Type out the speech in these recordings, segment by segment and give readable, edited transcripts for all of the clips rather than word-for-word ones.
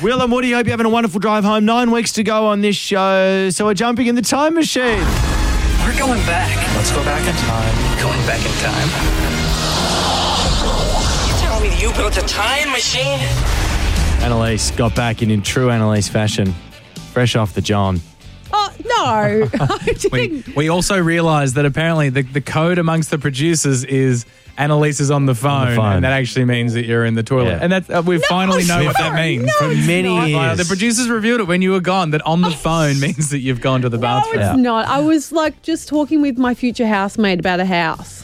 Will and Woody, hope you're having a wonderful drive home. 9 weeks to go on this show, so we're jumping in the time machine. We're going back. Let's go back in time. Going back in time. You telling me you built a time machine? Annalise got back in true Annalise fashion, fresh off the John. Oh, no. I didn't. We also realised that apparently the code amongst the producers is Annalise is on the phone, and that actually means that you're in the toilet. Yeah. And that we finally know what that means. No, For many years. The producers revealed it when you were gone, that on the phone means that you've gone to the No, bathroom. it's not. I was like just talking with my future housemate about a house.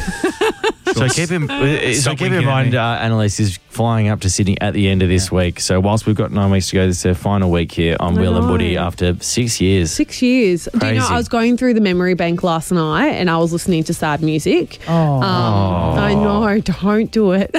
So keep in winking mind, at me. Annalise is flying up to Sydney at the end of this week. So whilst we've got 9 weeks to go, this is her final week here on Will and Woody after 6 years. 6 years. Do you know, Crazy. I was going through the memory bank last night and I was listening to sad music. I know, don't do it.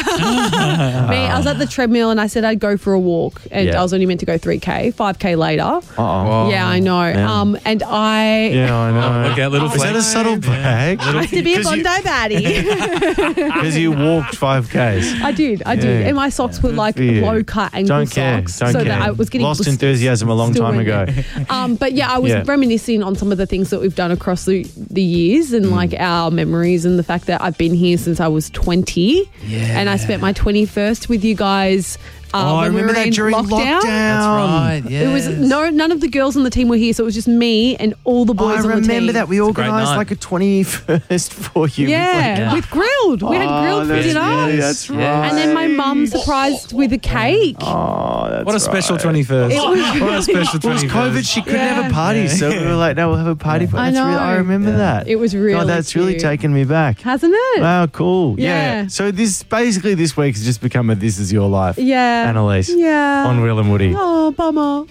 I was at the treadmill and I said I'd go for a walk and Yeah. I was only meant to go 3K, 5K later. Uh-oh. Yeah, I know. Yeah. And I... Yeah, I know. Look at little Is that a subtle brag? I have to be a Bondi baddie. Because you walked 5Ks. I did. Yeah. And my socks were like Good for you. low cut ankle Don't care. socks. Don't so care. that I was getting Lost enthusiasm a long still time went ago. there. But yeah, I was reminiscing on some of the things that we've done across the years and like our memories and the fact that I've been here since I was 20. Yeah. And I spent my 21st with you guys. I when we remember were that in during lockdown. That's right, yeah. It was none of the girls on the team were here, so it was just me and all the boys I on the team. remember that we great organised night. like a 21st for you. Yeah, with grilled. We had grilled for dinner. Yeah, that's right. And then my mum surprised with a cake. Oh, that's What a special right. 21st. What a special 21st. It was COVID. She couldn't Yeah. have a party, so we were like, "No, we'll have a party." I know. I remember that. It was really God, that's really cute. taken me back. Hasn't it? Wow, cool. Yeah. So this week has just become a "This Is Your Life." Yeah. Annalise. Yeah. On Will and Woody. Oh, bummer.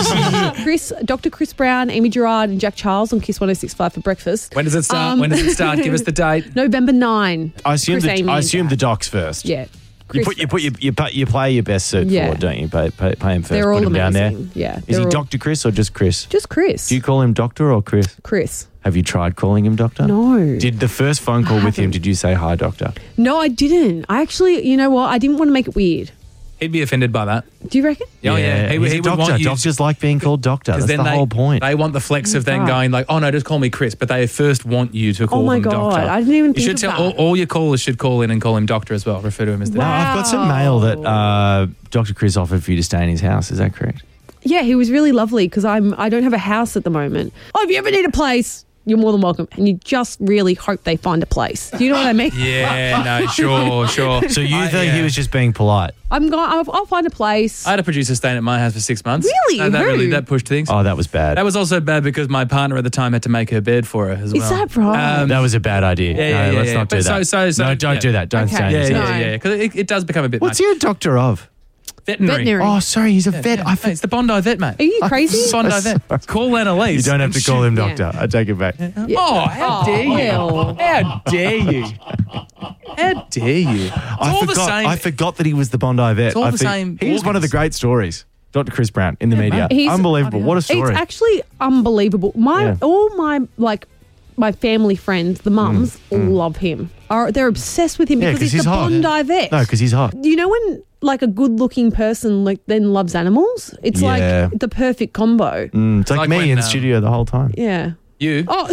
Dr. Chris Brown, Amy Gerard, and Jack Charles on Kiss 106.5 for breakfast. When does it start? When does it start? Give us the date. November 9. I assume Chris, Amy, and the Jack. docs first. Yeah. You Chris- play your best suit Yeah. forward, don't you? Pay him first. They're all Put him down there. amazing. Yeah. Is they're he all- Dr. Chris or just Chris? Just Chris. Do you call him Doctor or Chris? Chris. Have you tried calling him Doctor? No. Did the first phone call with him, haven't. did you say, "Hi, Doctor"? No, I didn't. I actually, you know what? I didn't want to make it weird. He'd be offended by that. Do you reckon? Oh, yeah. He's a He would doctor. want you. Doctors like being called Doctor. That's then the whole point. They want the flex of then Right. going like, oh no, just call me Chris. But they first want you to call Oh my them God, Doctor. I didn't even You think should of tell that. all your callers should call in and call him Doctor as well. Refer to him as the No, I've got some mail that Dr. Chris offered for you to stay in his house. Is that correct? Yeah, he was really lovely because I don't have a house at the moment. Oh, if you ever need a place, you're more than welcome. And you just really hope they find a place. Do you know what I mean? Yeah, no, sure. So you think he was just being polite? I'll find a place. I had a producer staying at my house for 6 months. Really? And Who? that pushed things. Oh, that was bad. That was also bad because my partner at the time had to make her bed for her as well. Is that right? That was a bad idea. Yeah, Let's not do But that. so- No, don't yeah. do that. Don't Okay. stay in his house. Yeah. Because it does become a bit What's much. he a doctor of? Veterinary. Oh, sorry, he's a vet. Yeah, it's the Bondi vet, mate. Are you crazy? Bondi vet. Call Annalise. You don't have to call him doctor. I take it back. Oh, how dare you? Will. How dare you? How dare you? I forgot that he was the Bondi vet. It's all the same He was one of the organs. great stories. Dr. Chris Brown in the media. He's- Unbelievable. What a story. It's actually unbelievable. All my family friends, the mums, all love him. They're obsessed with him Yeah, because 'cause he's the he's hot. Bondi vet. No, because he's hot. You know when like a good-looking person then loves animals? It's Yeah. like the perfect combo. It's like like me when, in studio the whole time. Yeah. You? Oh,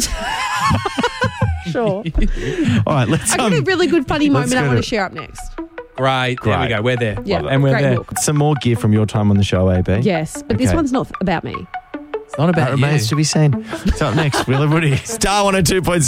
sure. All right, let's I got a really good funny let's moment I go want to to- share up next. Great. There we Great. go. We're there. Yeah, And we're great there. book. some more gear from your time on the show, AB. Yes, but this Okay. one's not about me. It's not That about you. remains to be seen. It's up next. Will and Woody. Star 102.7.